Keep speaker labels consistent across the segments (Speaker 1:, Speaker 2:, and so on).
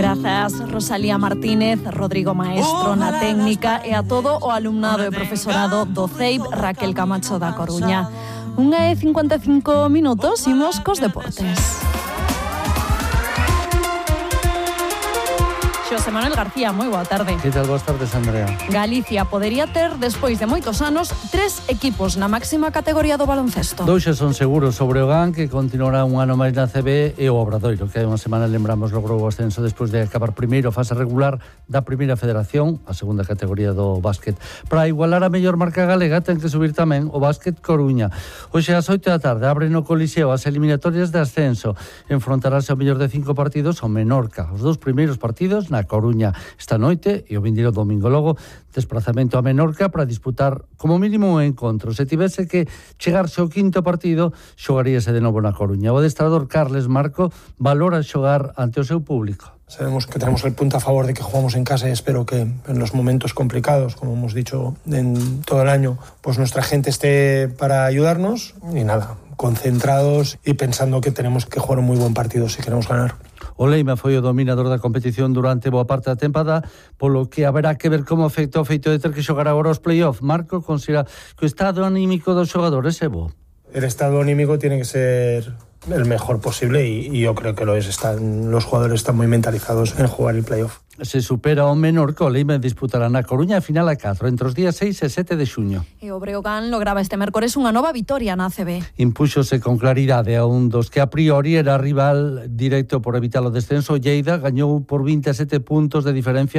Speaker 1: Grazas Rosalía Martínez, Rodrigo Maestro na técnica e a todo o alumnado e profesorado do CEIP Raquel Camacho da Coruña. 1:55 minutos, imos cos deportes. Xosé Manuel García, moi boa tarde.
Speaker 2: Que tal, boas tardes, Andrea.
Speaker 1: Galicia podería ter, despois de moitos anos, 3 equipos na máxima categoría do baloncesto.
Speaker 2: Dous xa son seguros, o Breogán, que continuará un ano máis na CB, e o Obradoiro, que hai unha semana, lembramos, logrou o ascenso despois de acabar primeiro a fase regular da primeira federación, a segunda categoría do básquet. Para igualar a mellor marca galega, ten que subir tamén o Básquet Coruña. Hoxe ás 8 da tarde abre no Coliseo as eliminatorias de ascenso. Enfrontarase ao mellor de 5 partidos o Menorca. Os dous primeiros partidos na Coruña esta noite e o vindeiro domingo. Logo, desplazamento a Menorca para disputar como mínimo un encontro. Se tivese que chegarse ao quinto partido, xogaríase de novo na Coruña. O adestrador Carles Marco valora xogar ante o seu público.
Speaker 3: Sabemos que tenemos el punto a favor de que jugamos en casa y espero que en los momentos complicados, como hemos dicho en todo el año, pues nuestra gente esté para ayudarnos y nada, concentrados y pensando que tenemos que jugar un muy buen partido si queremos ganar.
Speaker 2: O Leima foi o dominador da competición durante boa parte da tempada, polo que haberá que ver como afecta o feito de ter que xogar agora os play-off. Marco considera que o estado anímico dos xogadores é bo.
Speaker 3: El estado anímico tiene que ser el mejor posible y yo creo que lo es. Los jugadores están muy mentalizados en jugar el play-off.
Speaker 2: Se supera o Menorca, o Leima disputará na Coruña a final a 4 entre os días 6 e 7 de xuño.
Speaker 1: E o Breogán lograba este mércores unha nova vitoria na ACB.
Speaker 2: Impúxose con claridade a un dos que a priori era rival directo por evitar o descenso. Lleida gañou por 27 puntos de diferencia,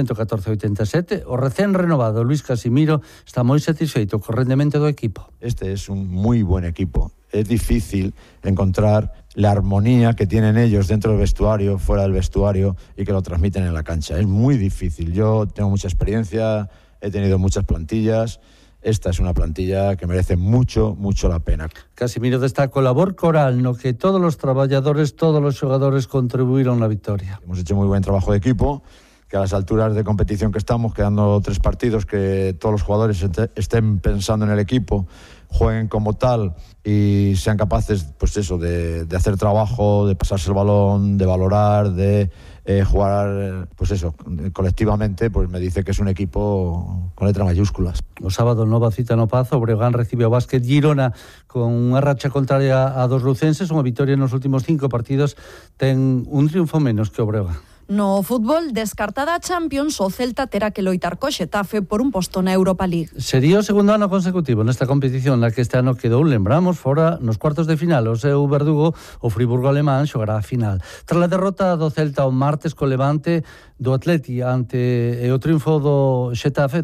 Speaker 2: 114-87. O recén renovado Luis Casimiro está moi satisfeito co rendemento do equipo.
Speaker 4: Este es un muy buen equipo. Es difícil encontrar la armonía que tienen ellos dentro del vestuario, fuera del vestuario y que lo transmiten en la cancha. Es muy difícil. Yo tengo mucha experiencia, he tenido muchas plantillas. Esta es una plantilla que merece mucho, mucho la pena.
Speaker 2: Casimiro destaca o labor coral no que todos los trabajadores, todos los jugadores contribuyeron a la victoria.
Speaker 4: Hemos hecho muy buen trabajo de equipo, que a las alturas de competición que estamos, quedando 3 partidos, que todos los jugadores estén pensando en el equipo, jueguen como tal y sean capaces, pues eso, de hacer trabajo, de pasarse el balón, de valorar, de jugar, pues eso, colectivamente, pues me dice que es un equipo con letras mayúsculas.
Speaker 2: O sábado, nova cita no Pazo, o Breogán recibe o Básquet Girona con unha racha contraria a dos lucenses, unha vitoria nos últimos 5 partidos, ten un triunfo menos que o Breogán.
Speaker 1: No fútbol, descartada a Champions, o Celta terá que loitar co Xetafe por un posto na Europa League.
Speaker 2: Sería o segundo ano consecutivo nesta competición na que este ano quedou, lembramos, fora nos cuartos de final. O seu verdugo, o Friburgo alemán, xogará a final. Tras a derrota do Celta o martes co Levante, do Atleti ante o triunfo do Xetafe,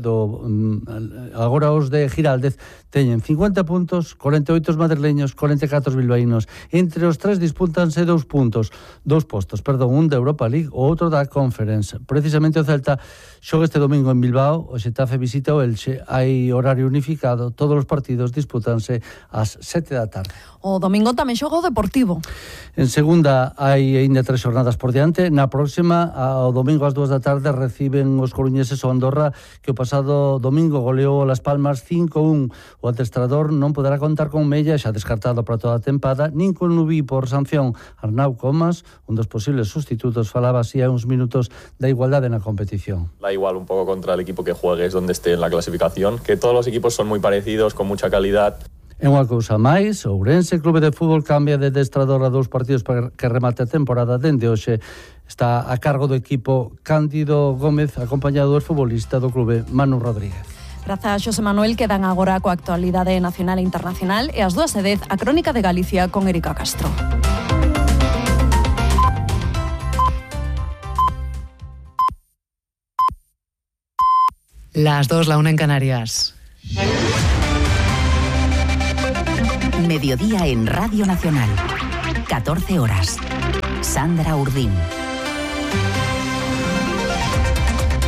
Speaker 2: agora os de Giraldez teñen 50 puntos, 48 os madrileños, 44 os bilbaínos. Entre os tres dispútanse 2 postos, un de Europa League, o outro da Conference. Precisamente o Celta xoga este domingo en Bilbao, o Xetafe visita o Elche, hai horario unificado, todos os partidos dispútanse ás 7 da tarde.
Speaker 1: O domingo tamén xoga o Deportivo.
Speaker 2: En segunda hai aínda 3 xornadas por diante. Na próxima, o domingo ás 2 da tarde, reciben os coruñeses o Andorra, que o pasado domingo goleou Las Palmas 5-1. O adestrador non poderá contar con Mella, xa descartado para toda a tempada, nin con Nubí por sanción. Arnau Comas, un dos posibles sustitutos, falaba así a uns minutos da igualdade na competición.
Speaker 5: Da igual un pouco contra el equipo que juegues, donde esté en la clasificación, que todos los equipos son muy parecidos, con mucha calidad.
Speaker 2: E unha cousa máis, o Ourense Clube de Fútbol cambia de adestrador a 2 partidos para que remate a temporada. Dende hoxe está a cargo do equipo Cándido Gómez, acompañado do futbolista do clube Manu Rodríguez.
Speaker 1: Grazas, Xosé Manuel, quedan agora coa actualidade nacional e internacional e ás 2:10 a Crónica de Galicia con Erika Castro.
Speaker 6: Las 2, la 1 en Canarias.
Speaker 7: Mediodía en Radio Nacional. 14 horas. Sandra Urdín.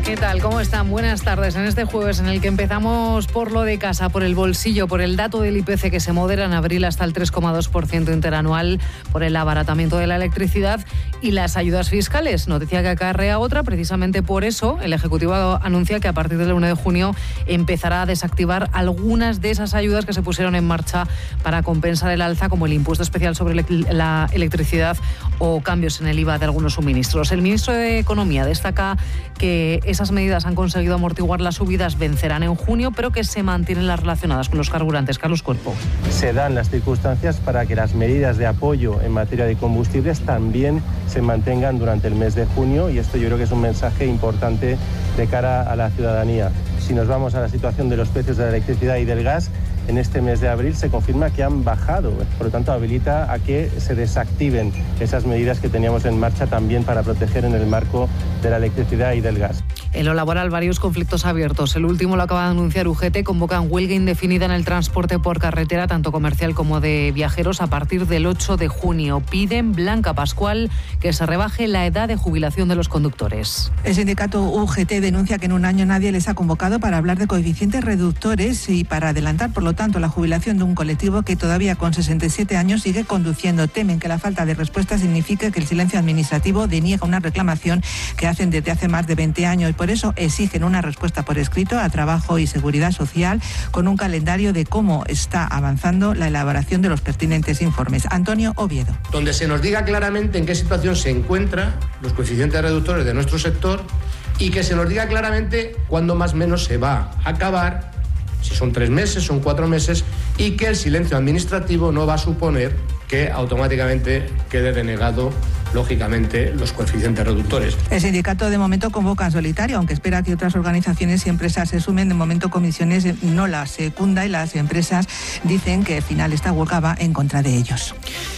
Speaker 6: ¿Qué tal? ¿Cómo están? Buenas tardes. En este jueves en el que empezamos por lo de casa, por el bolsillo, por el dato del IPC que se modera en abril hasta el 3,2% interanual, por el abaratamiento de la electricidad y las ayudas fiscales. Noticia que acarrea otra. Precisamente por eso el Ejecutivo anuncia que a partir del 1 de junio empezará a desactivar algunas de esas ayudas que se pusieron en marcha para compensar el alza, como el impuesto especial sobre la electricidad o cambios en el IVA de algunos suministros. El ministro de Economía destaca que esas medidas han conseguido amortiguar las subidas, vencerán en junio, pero que se mantienen las relacionadas con los carburantes. Carlos Cuerpo.
Speaker 8: Se dan las circunstancias para que las medidas de apoyo en materia de combustibles también se mantengan durante el mes de junio, y esto yo creo que es un mensaje importante de cara a la ciudadanía. Si nos vamos a la situación de los precios de la electricidad y del gas, en este mes de abril se confirma que han bajado, por lo tanto habilita a que se desactiven esas medidas que teníamos en marcha también para proteger en el marco de la electricidad y del gas.
Speaker 6: En lo laboral, varios conflictos abiertos. El último lo acaba de anunciar UGT, convocan huelga indefinida en el transporte por carretera, tanto comercial como de viajeros, a partir del 8 de junio. Piden, Blanca Pascual, que se rebaje la edad de jubilación de los conductores.
Speaker 9: El sindicato UGT denuncia que en un año nadie les ha convocado para hablar de coeficientes reductores y para adelantar, por lo tanto, la jubilación de un colectivo que todavía con 67 años sigue conduciendo. Temen que la falta de respuesta signifique que el silencio administrativo deniega una reclamación que hacen desde hace más de 20 años. Por eso exigen una respuesta por escrito a Trabajo y Seguridad Social con un calendario de cómo está avanzando la elaboración de los pertinentes informes. Antonio Oviedo.
Speaker 10: Donde se nos diga claramente en qué situación se encuentran los coeficientes reductores de nuestro sector y que se nos diga claramente cuándo más o menos se va a acabar, si son 3 meses, son 4 meses, y que el silencio administrativo no va a suponer que automáticamente quede denegado, lógicamente, los coeficientes reductores.
Speaker 9: El sindicato de momento convoca en solitario, aunque espera que otras organizaciones y empresas se sumen. De momento comisiones no las secunda y las empresas dicen que al final esta huelga va en contra de ellos.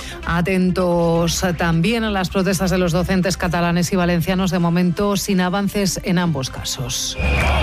Speaker 6: Atentos también a las protestas de los docentes catalanes y valencianos, de momento sin avances en ambos casos.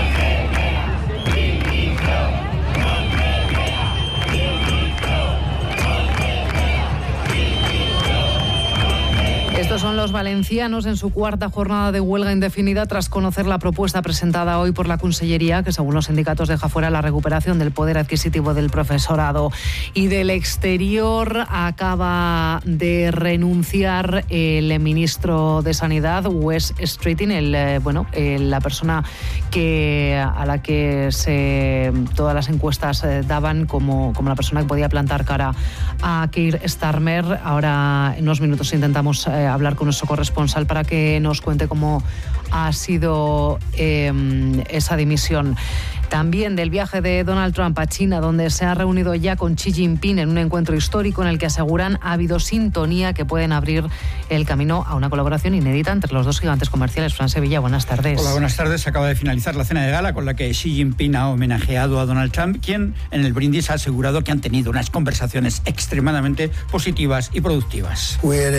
Speaker 6: Estos son los valencianos en su cuarta jornada de huelga indefinida tras conocer la propuesta presentada hoy por la Consellería, que según los sindicatos deja fuera la recuperación del poder adquisitivo del profesorado. Y del exterior acaba de renunciar el ministro de Sanidad, Wes Streeting, la persona a la que todas las encuestas daban como la persona que podía plantar cara a Keir Starmer. Ahora en unos minutos intentamos hablar con nuestro corresponsal para que nos cuente cómo ha sido esa dimisión. También del viaje de Donald Trump a China, donde se ha reunido ya con Xi Jinping en un encuentro histórico en el que aseguran ha habido sintonía que pueden abrir el camino a una colaboración inédita entre los dos gigantes comerciales. Fran Sevilla, buenas tardes.
Speaker 11: Hola, buenas tardes. Acaba de finalizar la cena de gala con la que Xi Jinping ha homenajeado a Donald Trump, quien en el brindis ha asegurado que han tenido unas conversaciones extremadamente positivas y productivas.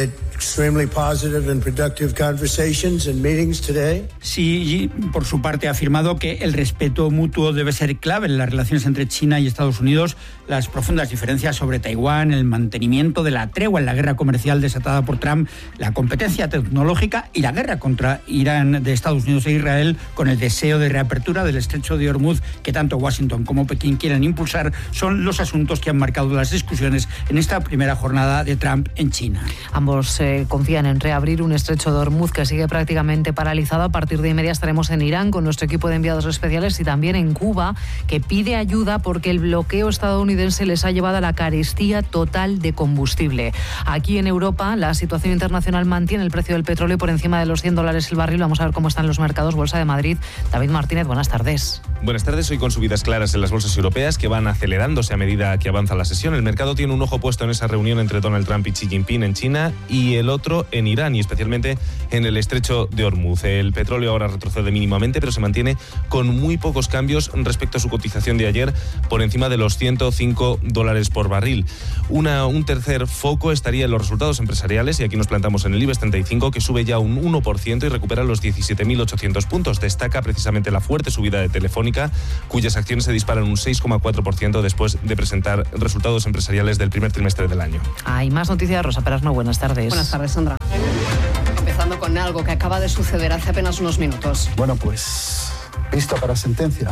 Speaker 11: Xi, por su parte, ha afirmado que el respeto mutuo debe ser clave en las relaciones entre China y Estados Unidos. Las profundas diferencias sobre Taiwán, el mantenimiento de la tregua en la guerra comercial desatada por Trump, la competencia tecnológica y la guerra contra Irán de Estados Unidos e Israel, con el deseo de reapertura del estrecho de Hormuz que tanto Washington como Pekín quieren impulsar, son los asuntos que han marcado las discusiones en esta primera jornada de Trump en China.
Speaker 6: Ambos confían en reabrir un estrecho de Hormuz que sigue prácticamente paralizado. A partir de inmediato estaremos en Irán con nuestro equipo de enviados especiales y también en Cuba, que pide ayuda porque el bloqueo estadounidense les ha llevado a la carestía total de combustible. Aquí en Europa, la situación internacional mantiene el precio del petróleo por encima de los $100 el barril. Vamos a ver cómo están los mercados. Bolsa de Madrid. David Martínez, buenas tardes.
Speaker 12: Buenas tardes. Hoy con subidas claras en las bolsas europeas que van acelerándose a medida que avanza la sesión. El mercado tiene un ojo puesto en esa reunión entre Donald Trump y Xi Jinping en China y el otro en Irán, y especialmente en el estrecho de Hormuz. El petróleo ahora retrocede mínimamente, pero se mantiene con muy pocos cambios respecto a su cotización de ayer, por encima de los $105 por barril. Un tercer foco estaría en los resultados empresariales, y aquí nos plantamos en el IBEX 35, que sube ya un 1% y recupera los 17.800 puntos. Destaca precisamente la fuerte subida de Telefónica, cuyas acciones se disparan un 6,4% después de presentar resultados empresariales del primer trimestre del año.
Speaker 6: Hay más noticias. Rosa Perasno, buenas tardes.
Speaker 13: Buenas tardes, Sandra. Empezando
Speaker 6: con algo que acaba de suceder hace apenas unos minutos.
Speaker 13: Bueno, pues visto para sentencia.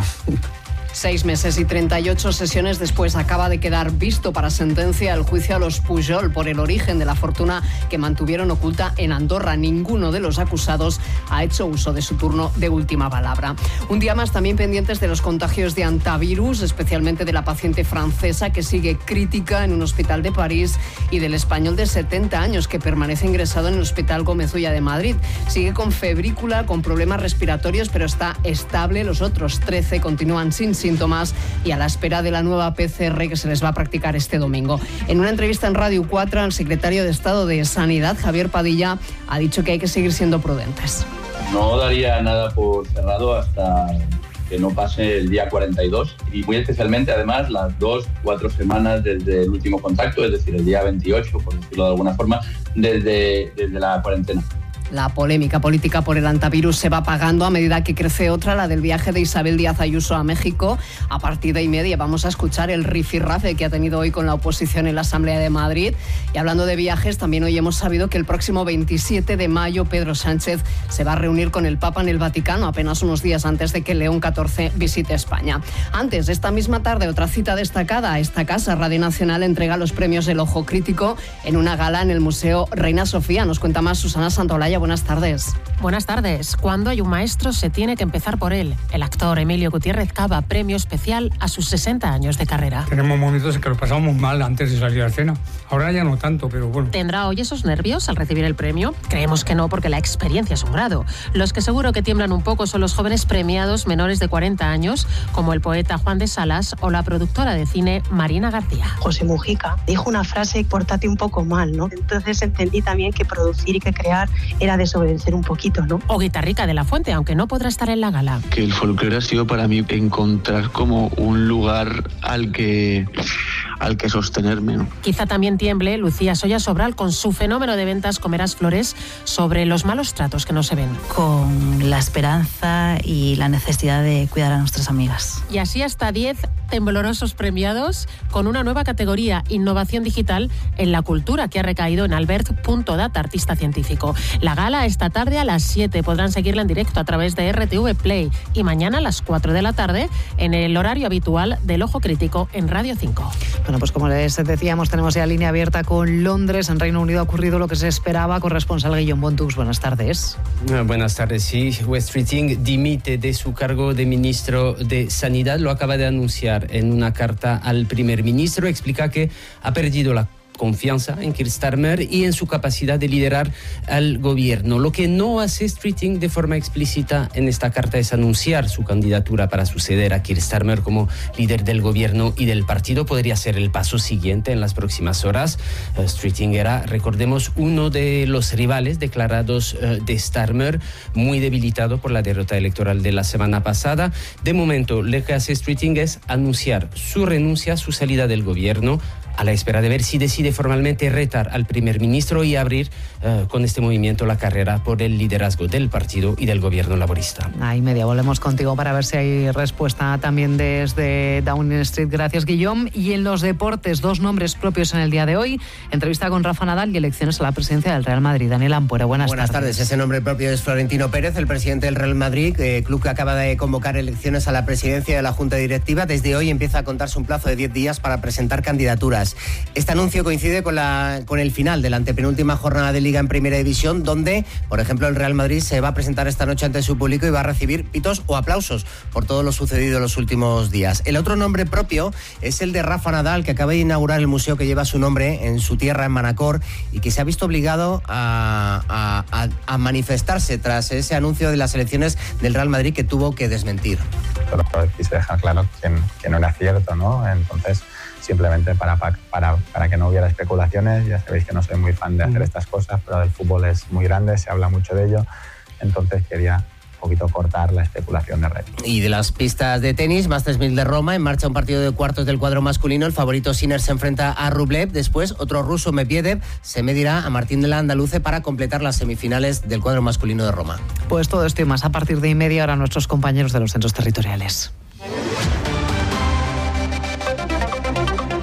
Speaker 6: 6 meses y 38 sesiones después acaba de quedar visto para sentencia el juicio a los Pujol por el origen de la fortuna que mantuvieron oculta en Andorra. Ninguno de los acusados ha hecho uso de su turno de última palabra. Un día más también pendientes de los contagios de hantavirus, especialmente de la paciente francesa que sigue crítica en un hospital de París y del español de 70 años que permanece ingresado en el Hospital Gómez Ulla de Madrid. Sigue con febrícula, con problemas respiratorios, pero está estable. Los otros 13 continúan sin síntomas y a la espera de la nueva PCR que se les va a practicar este domingo. En una entrevista en Radio 4, el secretario de Estado de Sanidad, Javier Padilla, ha dicho que hay que seguir siendo prudentes.
Speaker 14: No daría nada por cerrado hasta que no pase el día 42 y muy especialmente además las 2-4 semanas desde el último contacto, es decir, el día 28, por decirlo de alguna forma, desde la cuarentena.
Speaker 6: La polémica política por el hantavirus se va apagando a medida que crece otra, la del viaje de Isabel Díaz Ayuso a México. A partir de 1:30 vamos a escuchar el rifirrafe que ha tenido hoy con la oposición en la Asamblea de Madrid. Y hablando de viajes, también hoy hemos sabido que el próximo 27 de mayo Pedro Sánchez se va a reunir con el Papa en el Vaticano, apenas unos días antes de que León XIV visite España. Antes, esta misma tarde, otra cita destacada. Esta casa, Radio Nacional, entrega los premios del Ojo Crítico en una gala en el Museo Reina Sofía. Nos cuenta más Susana Santolaya. Buenas tardes.
Speaker 15: Buenas tardes. Cuando hay un maestro se tiene que empezar por él. El actor Emilio Gutiérrez Cava, premio especial a sus 60 años de carrera.
Speaker 16: Tenemos momentos en que lo pasamos mal antes de salir a escena. Ahora ya no tanto, pero bueno.
Speaker 15: ¿Tendrá hoy esos nervios al recibir el premio? Creemos que no, porque la experiencia es un grado. Los que seguro que tiemblan un poco son los jóvenes premiados menores de 40 años, como el poeta Juan de Salas o la productora de cine Marina García.
Speaker 17: José Mujica dijo una frase: pórtate un poco mal, ¿no? Entonces entendí también que producir y que crear era desobedecer un poquito, ¿no?
Speaker 15: O Guitarrica de la Fuente, aunque no podrá estar en la gala.
Speaker 18: Que el folclore ha sido para mí encontrar como un lugar al que sostenerme, ¿no?
Speaker 15: Quizá también tiemble Lucía Soya Sobral con su fenómeno de ventas Comerás Flores sobre los malos tratos que no se ven.
Speaker 19: Con la esperanza y la necesidad de cuidar a nuestras amigas.
Speaker 15: Y así hasta 10 temblorosos premiados con una nueva categoría, innovación digital en la cultura, que ha recaído en Albert.data, artista científico. La gala esta tarde a las 7, podrán seguirla en directo a través de RTV Play y mañana a las 4 de la tarde en el horario habitual del Ojo Crítico en Radio 5.
Speaker 6: Bueno, pues como les decíamos, tenemos ya línea abierta con Londres. En Reino Unido ha ocurrido lo que se esperaba. Corresponsal Guillaume Bontux, buenas tardes.
Speaker 20: Buenas tardes, sí. West Keating dimite de su cargo de ministro de Sanidad. Lo acaba de anunciar en una carta al primer ministro. Explica que ha perdido la confianza en Keir Starmer y en su capacidad de liderar al gobierno. Lo que no hace Keating de forma explícita en esta carta es anunciar su candidatura para suceder a Keir Starmer como líder del gobierno y del partido. Podría ser el paso siguiente en las próximas horas. Keating era, recordemos, uno de los rivales declarados de Starmer, muy debilitado por la derrota electoral de la semana pasada. De momento, lo que hace Keating es anunciar su renuncia, su salida del gobierno, a la espera de ver si decide formalmente retar al primer ministro y abrir con este movimiento la carrera por el liderazgo del partido y del gobierno laborista.
Speaker 6: Ahí media, volvemos contigo para ver si hay respuesta también desde Downing Street. Gracias, Guillaume. Y en los deportes, 2 nombres propios en el día de hoy. Entrevista con Rafa Nadal y elecciones a la presidencia del Real Madrid. Daniel Ampuero, buenas tardes.
Speaker 21: Ese nombre propio es Florentino Pérez, el presidente del Real Madrid, club que acaba de convocar elecciones a la presidencia de la Junta Directiva. Desde hoy empieza a contarse un plazo de 10 días para presentar candidaturas. Este anuncio coincide con el final de la antepenúltima jornada de Liga en Primera División, donde, por ejemplo, el Real Madrid se va a presentar esta noche ante su público y va a recibir pitos o aplausos por todo lo sucedido en los últimos días. El otro nombre propio es el de Rafa Nadal, que acaba de inaugurar el museo que lleva su nombre en su tierra, en Manacor, y que se ha visto obligado a manifestarse tras ese anuncio de las elecciones del Real Madrid que tuvo que desmentir.
Speaker 22: Pero quise dejar claro que no era cierto, ¿no? Entonces, simplemente para que no hubiera especulaciones. Ya sabéis que no soy muy fan de hacer estas cosas, pero el fútbol es muy grande, se habla mucho de ello, entonces quería un poquito cortar la especulación de red.
Speaker 21: Y de las pistas de tenis, Masters 1000 de Roma, en marcha un partido de cuartos del cuadro masculino. El favorito Sinner se enfrenta a Rublev, después otro ruso, Medvedev, se medirá a Martín de la Andaluce para completar las semifinales del cuadro masculino de Roma.
Speaker 6: Pues todo esto y más a partir de 1:30 ahora nuestros compañeros de los centros territoriales.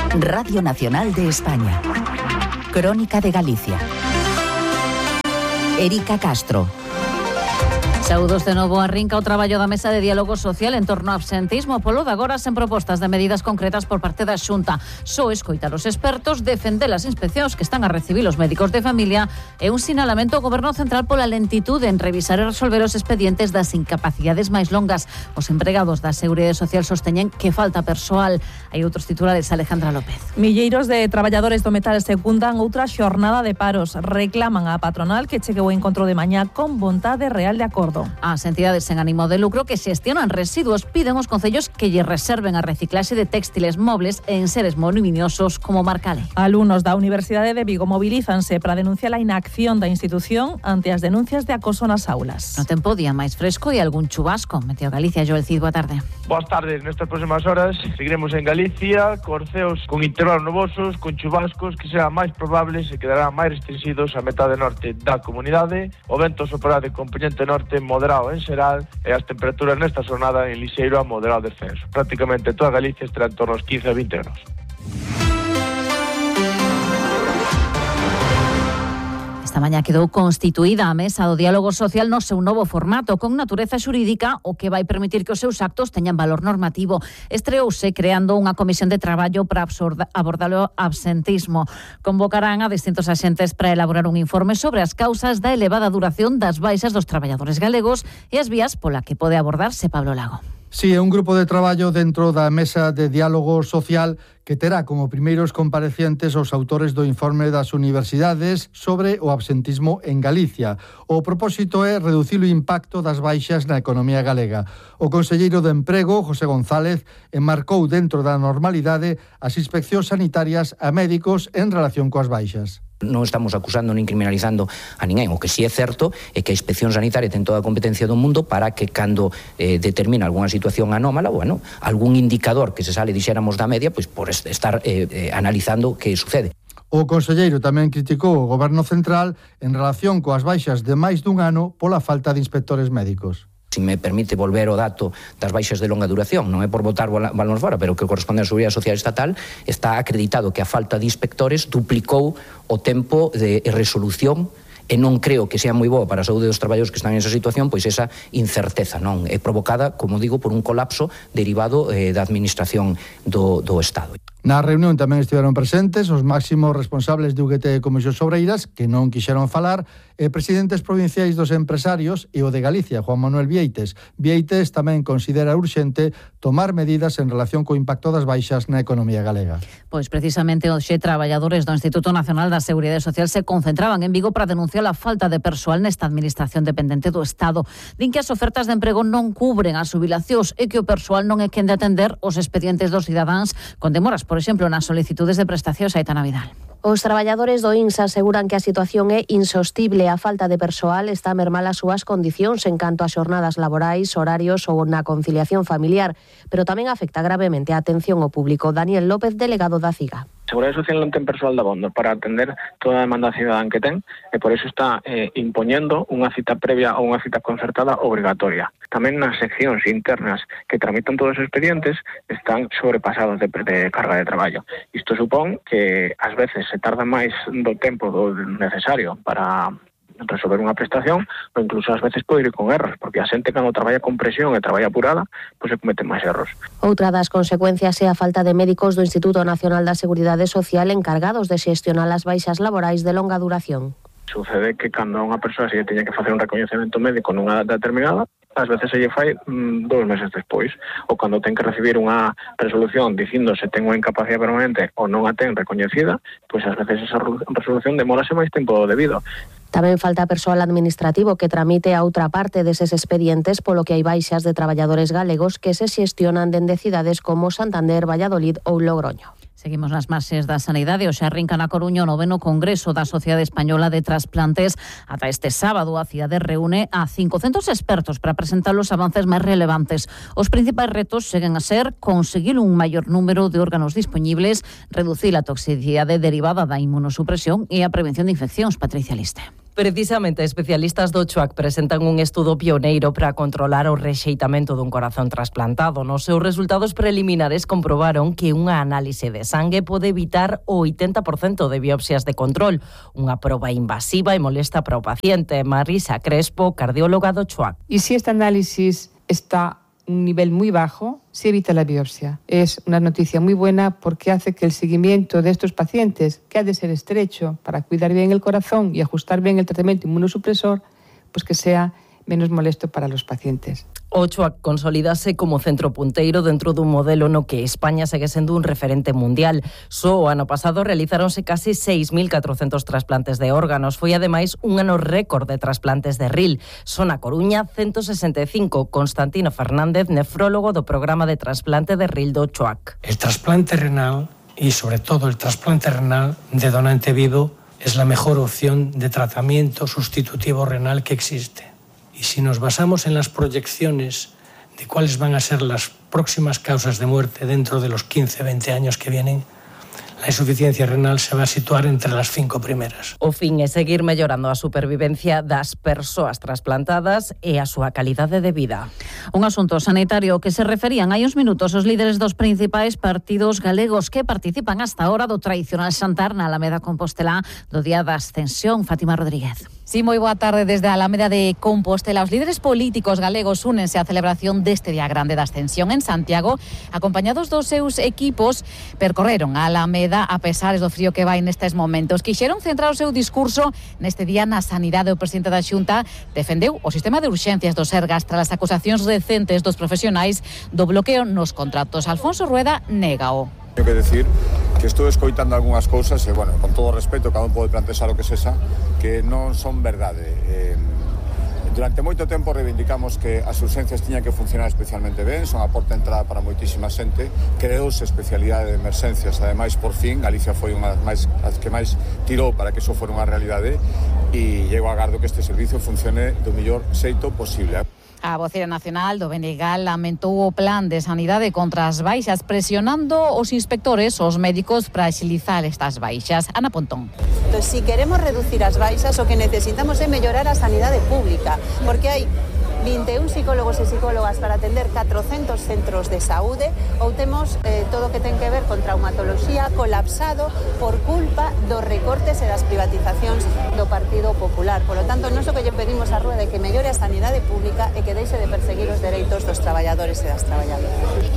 Speaker 7: Radio Nacional de España. Crónica de Galicia. Erika Castro.
Speaker 3: Saúdos de novo, arrinca o traballo da Mesa de Diálogo Social en torno ao absentismo. Polo de agora sen propostas de medidas concretas por parte da Xunta. Só escoitar os expertos, defender as inspeccións que están a recibir os médicos de familia e un sinalamento ao Goberno Central pola lentitude en revisar e resolver os expedientes das incapacidades máis longas. Os empregados da Seguridade Social sosteñen que falta persoal. Hai outros titulares, Alejandra López.
Speaker 1: Milleiros de traballadores do metal secundan outra xornada de paros. Reclaman á patronal que chegue o encontro de mañá con vontade real de acordo.
Speaker 3: As entidades sen ánimo de lucro que xestionan residuos piden aos concellos que lle reserven a reciclaxe de textiles, mobles e enseres voluminosos como Marcale.
Speaker 1: Alumnos da Universidade de Vigo mobilízanse para denunciar a inacción da institución ante as denuncias de acoso nas aulas.
Speaker 3: No tempo, día máis fresco e algún chubasco. Meteo Galicia, Joel Cid, boa tarde.
Speaker 4: Boas tardes. Nestas próximas horas seguiremos en Galicia, corceos con intervalos nubosos, con chubascos que serán máis probables e quedarán máis restringidos a metade norte da comunidade. O vento soprará de componente norte moderado en xeral e as temperaturas nesta xornada en lixeiro a moderado descenso. Prácticamente toda Galicia estará en torno aos 15 a 20 graus.
Speaker 3: Esta mañá quedou constituída a Mesa do Diálogo Social no seu novo formato, con natureza xurídica, o que vai permitir que os seus actos teñan valor normativo. Estreouse creando unha comisión de traballo para abordar o absentismo. Convocarán a distintos axentes para elaborar un informe sobre as causas da elevada duración das baixas dos traballadores galegos e as vías pola que pode abordarse, Pablo Lago.
Speaker 23: Sí, é un grupo de traballo dentro da Mesa de Diálogo Social que terá como primeiros comparecientes os autores do informe das universidades sobre o absentismo en Galicia. O propósito é reducir o impacto das baixas na economía galega. O conselleiro de Emprego, José González, enmarcou dentro da normalidade as inspeccións sanitarias a médicos en relación coas baixas.
Speaker 24: Non estamos acusando nin criminalizando a ninguén. O que sí é certo é que a inspección sanitaria ten toda a competencia do mundo para que cando determina algunha situación anómala, bueno, algún indicador que se sale, dixéramos, da media, pois por estar analizando que sucede.
Speaker 23: O conselleiro tamén criticou o Goberno Central en relación coas baixas de máis dun ano pola falta de inspectores médicos.
Speaker 24: Si me permite volver o dato das baixas de longa duración, non é por botar balóns fora, pero que corresponde á Seguridade Social Estatal, está acreditado que a falta de inspectores duplicou o tempo de resolución e non creo que sea moi boa para a saúde dos traballadores que están en esa situación, pois esa incerteza non é provocada, como digo, por un colapso derivado da administración do Estado.
Speaker 23: Na reunión tamén estiveron presentes os máximos responsables de UGT e Comisións Obreiras, que non quixeron falar, e presidentes provinciais dos empresarios e o de Galicia, Juan Manuel Vieites. Vieites tamén considera urxente tomar medidas en relación co impacto das baixas na economía galega.
Speaker 3: Pois precisamente hoxe traballadores do Instituto Nacional da Seguridade Social se concentraban en Vigo para denunciar a falta de persoal nesta administración dependente do Estado. Din que as ofertas de emprego non cubren as xubilacións e que o persoal non é quen de atender os expedientes dos cidadáns con demoras, por exemplo, nas solicitudes de prestacións. Aitana Vidal.
Speaker 25: Os traballadores do INS aseguran que a situación é insostible. A falta de persoal está a mermar as súas condicións en canto a xornadas laborais, horarios ou na conciliación familiar, pero tamén afecta gravemente a atención ao público. Daniel López, delegado da CIGA.
Speaker 26: A Seguridade Social non ten persoal de abondo para atender toda a demanda cidadán que ten e por eso está impoñendo unha cita previa ou unha cita concertada obrigatoria. Tamén nas seccións internas que tramitan todos os expedientes están sobrepasados de carga de traballo. Isto supón que ás veces se tarda máis do tempo do necesario para resolver unha prestación ou incluso ás veces pode ir con erros, porque a xente cando traballa con presión e traballa apurada, pois se cometen máis erros.
Speaker 25: Outra das consecuencias é a falta de médicos do Instituto Nacional da Seguridade Social encargados de xestionar as baixas laborais de longa duración.
Speaker 26: Sucede que cando a unha persoa se teña que facer un recoñecemento médico nunha data determinada, ás veces se lle fai 2 meses despois, ou cando ten que recibir unha resolución dicindo se ten unha incapacidade permanente ou non a ten recoñecida, pois ás veces esa resolución demórase máis tempo do debido.
Speaker 25: Tamén falta persoal administrativo que tramite a outra parte deses expedientes, polo que hai baixas de traballadores galegos que se xestionan dende cidades como Santander, Valladolid ou Logroño.
Speaker 3: Seguimos nas marxes da sanidade. Hoxe arrinca na Coruña o 9º Congreso da Sociedade Española de Trasplantes. Ata este sábado a cidade reúne a 500 expertos para presentar os avances máis relevantes. Os principais retos seguen a ser conseguir un maior número de órganos disponibles, reducir a toxicidade derivada da inmunosupresión e a prevención de infeccións. Patricia Liste.
Speaker 2: Precisamente, especialistas do CHUAC presentan un estudo pioneiro para controlar o rexeitamento dun corazón trasplantado. Nos seus resultados preliminares comprobaron que unha análise de sangue pode evitar o 80% de biopsias de control, unha proba invasiva e molesta para o paciente. Marisa Crespo, cardióloga do CHUAC.
Speaker 5: Y si este análisis está un nivel muy bajo, se evita la biopsia. Es una noticia muy buena porque hace que el seguimiento de estos pacientes, que ha de ser estrecho para cuidar bien el corazón y ajustar bien el tratamiento inmunosupresor, pues que sea menos molesto para los pacientes.
Speaker 2: O CHUAC consolidase como centro punteiro dentro dun modelo no que España segue sendo un referente mundial. Só o ano pasado realizáronse casi 6.400 trasplantes de órganos. Foi ademais un ano récord de trasplantes de RIL. Son a Coruña 165. Constantino Fernández, nefrólogo do programa de trasplante de RIL do CHUAC.
Speaker 8: El trasplante renal y sobre todo el trasplante renal de donante vivo es la mejor opción de tratamiento sustitutivo renal que existe. Y si nos basamos en las proyecciones de cuáles van a ser las próximas causas de muerte dentro de los 15-20 años que vienen, la insuficiencia renal se va a situar entre las 5 primeras.
Speaker 2: O fin é seguir mellorando a supervivencia das persoas trasplantadas e a súa calidade de vida.
Speaker 3: Un asunto sanitario que se referían hai uns minutos os líderes dos principais partidos galegos que participan hasta ahora do tradicional xantar na Alameda Compostela do Día da Ascensión. Fátima Rodríguez.
Speaker 9: Sí, moi boa tarde desde a Alameda de Compostela. Os líderes políticos galegos únense á celebración deste Día Grande da Ascensión en Santiago, acompañados dos seus equipos, percorreron a Alameda a pesar do frío que vai nestes momentos. Quixeron centrar o seu discurso neste día na sanidade. O presidente da Xunta defendeu o sistema de urxencias do Sergas tras as acusacións recentes dos profesionais do bloqueo nos contratos. Alfonso Rueda négao.
Speaker 10: Tengo que decir que estou escoitando algunhas cousas e, bueno, con todo o respeto, cada un pode plantexar o que sexa, que non son verdade. Durante moito tempo reivindicamos que as urxencias tiñan que funcionar especialmente ben, son a porta de entrada para moitísima xente, creouse especialidade de emerxencias, ademais, por fin, Galicia foi unha das que máis tirou para que iso fora unha realidade e llego a agardo que este servicio funcione do mellor xeito posible.
Speaker 9: A voceira nacional do BNG lamentou o plan de sanidade contra as baixas, presionando os inspectores, os médicos, para axilizar estas baixas. Ana Pontón.
Speaker 11: Entón, si queremos reducir as baixas, o que necesitamos é mellorar a sanidade pública, porque hai 21 psicólogos e psicólogas para atender 400 centros de saúde, ou temos todo o que ten que ver con traumatoloxía colapsado por culpa dos recortes e das privatizacións do Partido Popular. Por lo tanto, non só que lle pedimos a Rúa de que mellore a sanidade pública e que deixe de perseguir os dereitos dos traballadores e das traballadoras.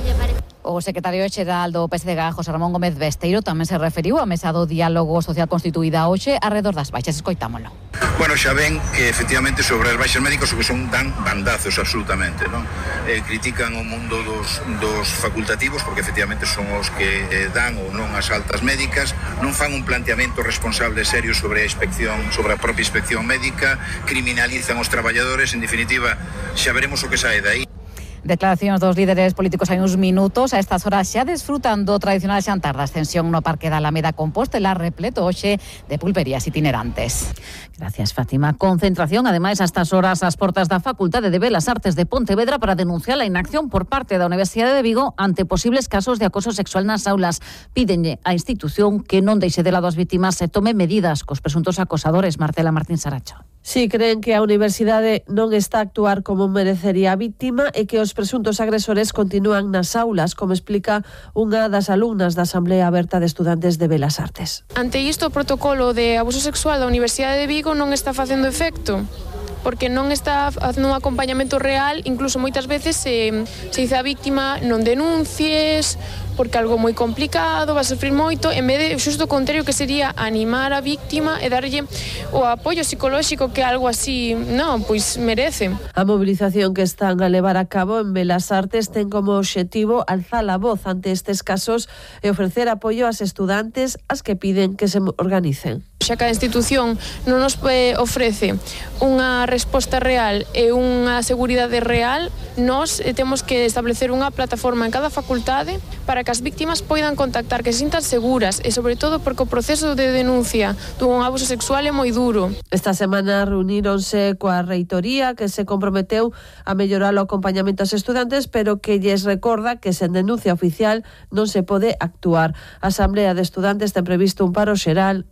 Speaker 9: O secretario xeral do PSDG, José Ramón Gómez Besteiro, tamén se referiu á mesa do diálogo social constituída hoxe arredor das baixas. Escoitámolo.
Speaker 27: Bueno, xa ven que efectivamente sobre as baixas médicos o que son dan bandazos absolutamente, non? Critican o mundo dos facultativos porque efectivamente son os que dan ou non as altas médicas, non fan un planteamento responsable serio sobre a inspección, sobre a propia inspección médica, criminalizan os traballadores, en definitiva, xa veremos o que sae dai.
Speaker 9: Declaracións dos líderes políticos hai uns minutos. A estas horas xa desfrutan do tradicional xantar da Ascensión no Parque da Alameda Compostela, repleto hoxe de pulperías itinerantes.
Speaker 3: Gracias, Fátima. Concentración, ademais, a estas horas ás portas da Facultade de Belas Artes de Pontevedra para denunciar a inacción por parte da Universidade de Vigo ante posibles casos de acoso sexual nas aulas. Pídenlle á institución que non deixe de lado as vítimas e tome medidas cos presuntos acosadores. Marcela Martín Saracho.
Speaker 28: Si creen que a universidade non está a actuar como merecería a vítima e que os presuntos agresores continúan nas aulas, como explica unha das alumnas da Asamblea Aberta de Estudantes de Belas Artes.
Speaker 29: Ante isto, o protocolo de abuso sexual da Universidade de Vigo non está facendo efecto, porque non está facendo un acompañamento real. Incluso moitas veces se dice a víctima non denuncies porque algo moi complicado, va a sufrir moito, en vez de xusto o contrario, que sería animar a víctima e darlle o apoio psicolóxico que algo así, non, pois merece.
Speaker 28: A mobilización que están a levar a cabo en Belas Artes ten como obxectivo alzar a voz ante estes casos e ofrecer apoio ás estudantes as que piden que se organicen.
Speaker 29: Xa que a institución non nos ofrece unha resposta real e unha seguridade real, nós temos que establecer unha plataforma en cada facultade para que as víctimas poidan contactar, que se sintan seguras e, sobre todo, porque o proceso de denuncia dun abuso sexual é moi duro.
Speaker 28: Esta semana reuníronse coa reitoría, que se comprometeu a mellorar o acompañamento aos estudantes, pero que lles recorda que sen denuncia oficial non se pode actuar. A Asamblea de Estudantes ten previsto un paro xeral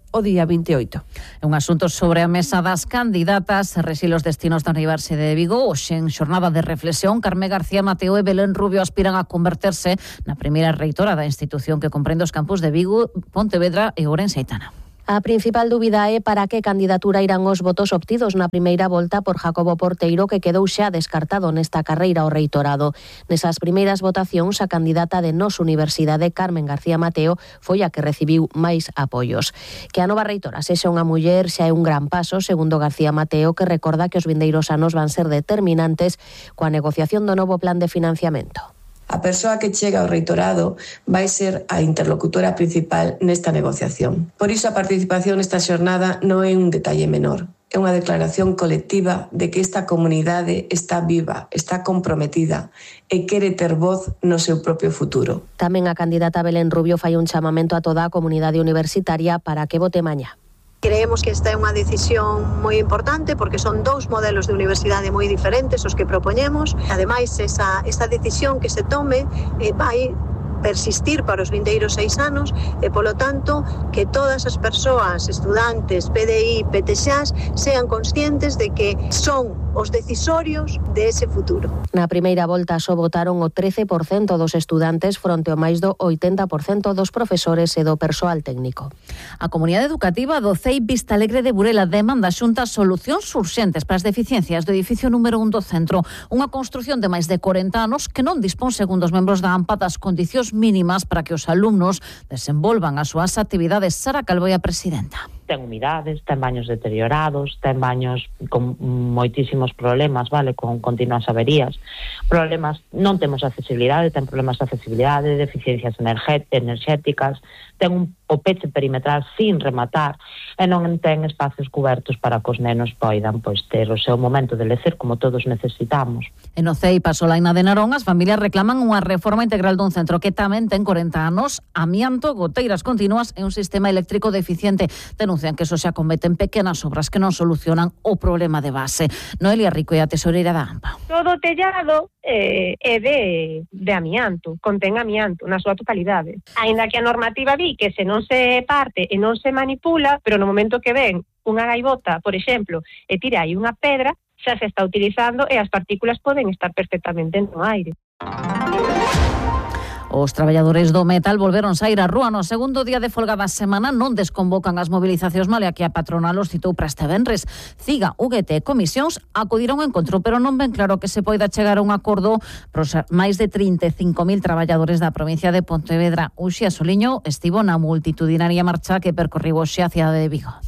Speaker 28: o día 28.
Speaker 3: Un asunto sobre a mesa das candidatas, rexir os destinos da Universidade de Vigo. Hoxe, en xornada de reflexión, Carmen García Mateo e Belén Rubio aspiran a converterse na primeira reitora da institución que comprende os campus de Vigo, Pontevedra e Ourense e Aitana.
Speaker 25: A principal dúbida é para que candidatura irán os votos obtidos na primeira volta por Jacobo Porteiro, que quedou xa descartado nesta carreira ao reitorado. Nesas primeiras votacións, a candidata de Nos Universidade, Carmen García Mateo, foi a que recibiu máis apoios. Que a nova reitora sexa unha muller xa é un gran paso, segundo García Mateo, que recorda que os vindeiros anos van ser determinantes coa negociación do novo plan de financiamento.
Speaker 12: A persoa que chega ao reitorado vai ser a interlocutora principal nesta negociación. Por iso a participación nesta xornada non é un detalle menor. É unha declaración colectiva de que esta comunidade está viva, está comprometida e quere ter voz no seu propio futuro.
Speaker 25: Tamén a candidata Belén Rubio fai un chamamento a toda a comunidade universitaria para que vote mañá.
Speaker 11: Creemos que esta é unha decisión moi importante porque son dous modelos de universidade moi diferentes os que propoñemos. Ademais, esa decisión que se tome vai persistir para os vindeiros 6 anos e, polo tanto, que todas as persoas, estudantes, PDI, PTXAs, sean conscientes de que son os decisorios de ese futuro.
Speaker 25: Na primeira volta só votaron o 13% dos estudantes fronte ao máis do 80% dos profesores e do persoal técnico.
Speaker 3: A comunidade educativa do CEI Vista Alegre de Burela demanda a Xunta solucións urxentes para as deficiencias do edificio número 1 do centro, unha construción de máis de 40 anos que non dispón, segundo os membros da AMPA, das condicións mínimas para que os alumnos desenvolvan as súas actividades. Sara Calvoi, a presidenta.
Speaker 13: Ten humidades, ten baños deteriorados, ten baños con moitísimos problemas, vale, con continuas averías. Problemas, non temos accesibilidade, ten problemas de accesibilidade, deficiencias enerxéticas, ten o peche perimetral sin rematar e non ten espacios cobertos para que os nenos poidan ter o seu momento de lecer como todos necesitamos.
Speaker 3: En o CEI Pasolaina de Narón, as familias reclaman unha reforma integral dun centro que tamén ten 40 anos, amianto, goteiras continuas e un sistema eléctrico deficiente. Denuncian que eso xa cometen pequenas obras que non solucionan o problema de base. Noelia Rico é a tesoreira da AMPA.
Speaker 14: Todo o tellado é de amianto, contén amianto na súa totalidade. Aínda que a normativa di que se non se parte e non se manipula, pero no momento que ven unha gaivota, por exemplo, e tira aí unha pedra, xa se está utilizando e as partículas poden estar perfectamente no aire.
Speaker 3: Os traballadores do metal volveron saír á rúa no segundo día de folga da semana, non desconvocan as mobilizacións malia que a patronal os citou para este venres. CIGA, UGT e comisións acudiron ao encontro, pero non ven claro que se poida chegar a un acordo pros máis de 35.000 traballadores da provincia de Pontevedra. Uxía Soliño estivo na multitudinaria marcha que percorriu hoxe a cidade de Vigo.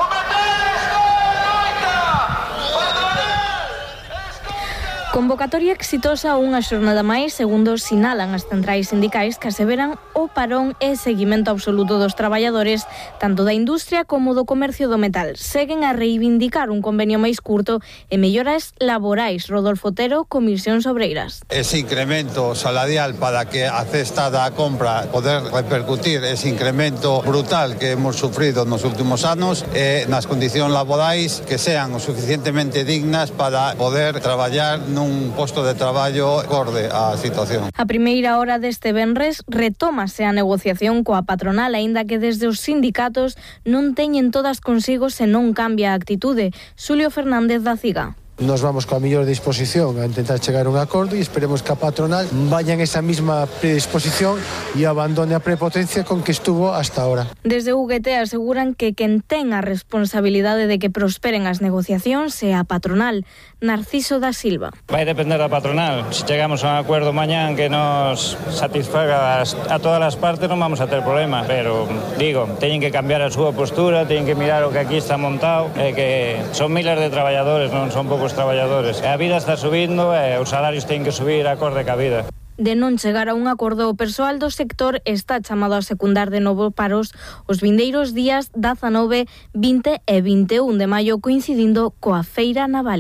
Speaker 15: Convocatoria exitosa a unha xornada máis, segundo sinalan as centrais sindicais que aseveran o parón e seguimento absoluto dos traballadores tanto da industria como do comercio do metal. Seguen a reivindicar un convenio máis curto e melloras laborais. Rodolfo Otero, Comisións Obreiras.
Speaker 16: Ese incremento salarial para que a cesta da compra poder repercutir ese incremento brutal que hemos sufrido nos últimos anos e nas condicións laborais que sean o suficientemente dignas para poder traballar un posto de traballo acorde á situación.
Speaker 15: A primeira hora deste venres retómase a negociación coa patronal, aínda que desde os sindicatos non teñen todas consigo se non cambia a actitude. Xulio Fernández da CIGA.
Speaker 17: Nos vamos coa mellor disposición a intentar chegar a un acordo e esperemos que a patronal vaya en esa mesma predisposición e abandone a prepotencia con que estuvo hasta ahora.
Speaker 15: Desde UGT aseguran que quen ten a responsabilidade de que prosperen as negociacións é a patronal. Narciso da Silva.
Speaker 18: Vai depender da patronal. Se chegamos a un acordo mañán que nos satisfaga a todas as partes non vamos a ter problema, pero digo, teñen que cambiar a súa postura, teñen que mirar o que aquí está montado, que son miles de traballadores, non son poucos traballadores. A vida está subindo e os salarios teñen que subir acorde ca vida.
Speaker 15: De non chegar a un acordo, o persoal do sector está chamado a secundar de novo paros os vindeiros días 19, 20 e 21 de maio, coincidindo coa Feira Navalia.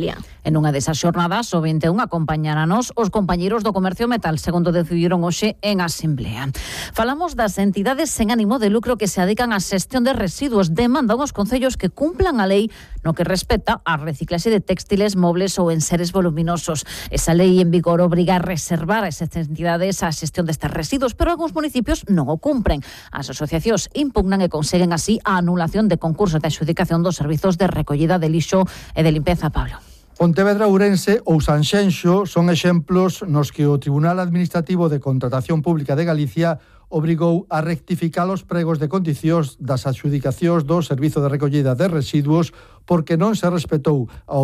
Speaker 3: En unha desas xornadas, o 21 acompañáranos os compañeiros do comercio metal, segundo decidiron hoxe en asemblea. Falamos das entidades sen ánimo de lucro que se dedican á xestión de residuos. Demandan aos concellos que cumplan a lei no que respecta á reciclaxe de textiles, mobles ou enseres voluminosos. Esa lei en vigor obriga a reservar a esas entidades a xestión destes residuos, pero algúns municipios non o cumpren. As asociacións impugnan e conseguen así a anulación de concursos de adxudicación dos servizos de recollida de lixo e de limpeza. Pablo.
Speaker 23: Pontevedra, Ourense ou Sanxenxo son exemplos nos que o Tribunal Administrativo de Contratación Pública de Galicia obrigou a rectificar os pregos de condicións das adxudicacións do Servizo de Recollida de Residuos porque non se respetou a